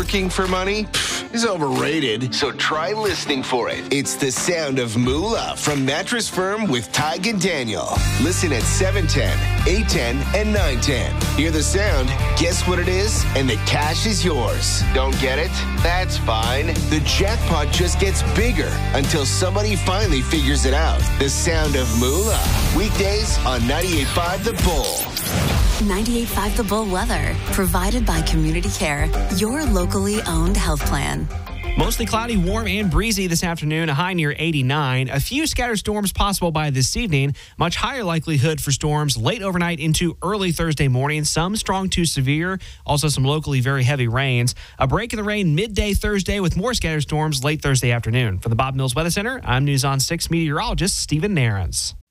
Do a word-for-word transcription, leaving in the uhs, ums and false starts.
working for money Pfft, is overrated, so try listening for it. It's the sound of moolah from Mattress Firm with Tig and Daniel. Listen at seven ten, eight ten, and nine ten. Hear the sound, guess what it is, and the cash is yours. Don't get it? That's fine. The jackpot just gets bigger until somebody finally figures it out. The sound of moolah. Weekdays on ninety-eight point five The Bull. ninety-eight point five The Bull weather, provided by Community Care, your locally owned health plan. Mostly cloudy, warm, and breezy this afternoon, a high near eighty-nine. A few scattered storms possible by this evening. Much higher likelihood for storms late overnight into early Thursday morning. Some strong to severe. Also some locally very heavy rains. A break in the rain midday Thursday with more scattered storms late Thursday afternoon. From the Bob Mills Weather Center, I'm News on six meteorologist Stephen Nairns.